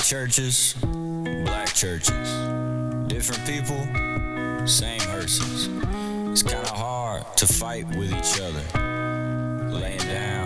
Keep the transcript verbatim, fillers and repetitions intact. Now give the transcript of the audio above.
churches, black churches. Different people, same hearses. It's kinda hard to fight with each other. Laying down